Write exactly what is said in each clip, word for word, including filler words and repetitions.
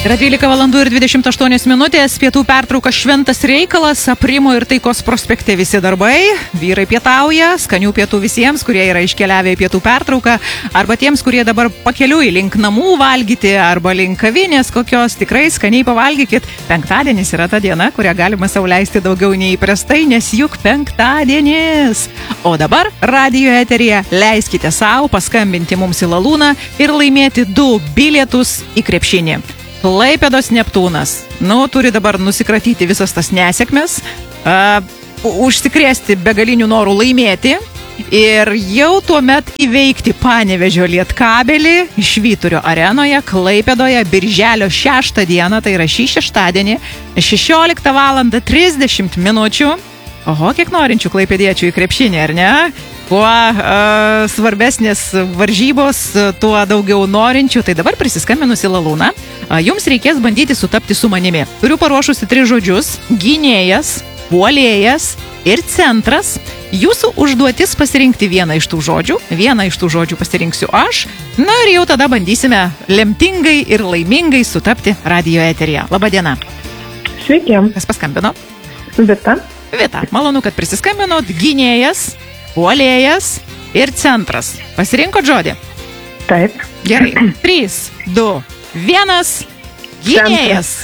Yra dvylika valandų ir dvidešimt aštuonios minutės, pietų pertrauka šventas reikalas, Aprimo ir Taikos prospekte visi darbai, vyrai pietauja, skanių pietų visiems, kurie yra iškeliavę į pietų pertrauką, arba tiems, kurie dabar pakeliui link namų valgyti, arba link kavinės kokios, tikrai skaniai pavalgykit. Penktadienis yra ta diena, kurią galima sau leisti daugiau nei įprastai, nes juk penktadienis. O dabar radijo eteryje leiskite savo paskambinti mums į Lalūną ir laimėti du bilietus į krepšinį. Klaipėdos Neptūnas, nu, turi dabar nusikratyti visas tas nesėkmes, uh, užsikrėsti begalinių norų laimėti ir jau tuomet įveikti Panevėžio Lietkabelį Švyturio arenoje Klaipėdoje birželio šeštą dieną, tai yra šį šeštadienį, šešioliktą valandą trisdešimt minučių. Oho, kiek norinčių klaipėdiečių į krepšinį, ar ne? Kuo uh, svarbesnės varžybos, tuo daugiau norinčių. Tai dabar prisiskambinus į Lalūną, uh, jums reikės bandyti sutapti su manimi. Turiu paruošusi tris žodžius – gynėjas, puolėjas ir centras. Jūsų užduotis pasirinkti vieną iš tų žodžių. Vieną iš tų žodžių pasirinksiu aš. Na ir jau tada bandysime lemtingai ir laimingai sutapti radijo eteryje. Labadiena. Sveiki. Kas paskambino? Vita. Vita. Malonu, kad prisiskambinot. Gynėjas, puolėjas ir centras. Pasirinkot žodį? Taip. Gerai. Trys, du, vienas. Gynėjas.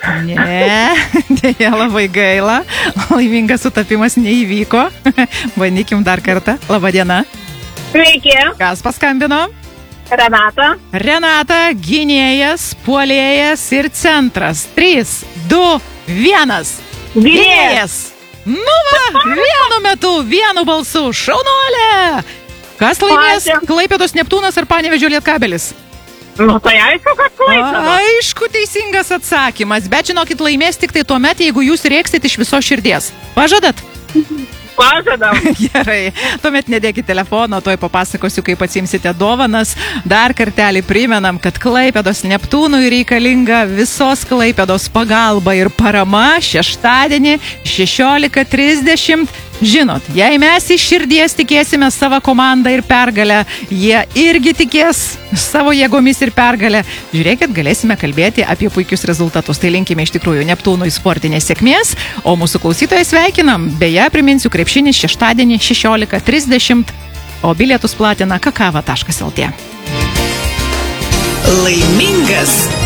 Ne, dėja labai gaila. Laimingas sutapimas neįvyko. Bandykim dar kartą. Labadiena. Sveiki. Kas paskambino? Renata. Renata, gynėjas, puolėjas ir centras. Trys, du, vienas. Gynėjas. Nu va, vienu metu, vienu balsu, šaunuolė! Kas laimės, Klaipėdos Neptūnas ar Panevėžio Lietkabelis? Nu tai aišku, kad Klaipėda. Aišku, teisingas atsakymas, bet žinokit, laimės tik tai tuomet, jeigu jūs rėksit iš viso širdies. Pažadat? Pažadam. Gerai, tuomet nedėkit telefono, toj papasakosiu, kaip atsimsite dovanas. Dar kartelį primenam, kad Klaipėdos Neptūnui reikalinga visos Klaipėdos pagalba ir parama šeštadienį šešiolika trisdešimt. Žinot, jei mes iš širdies tikėsime savo komandą ir pergalę, jie irgi tikės savo jėgomis ir pergalę. Žiūrėkit, galėsime kalbėti apie puikius rezultatus. Tai linkime iš tikrųjų Neptūnui sportinės sėkmės, o mūsų klausytojai sveikinam. Beje, priminsiu, krepšinis šeštadienį šešiolika trisdešimt, o bilietus platina kakava taškas lt. Laimingas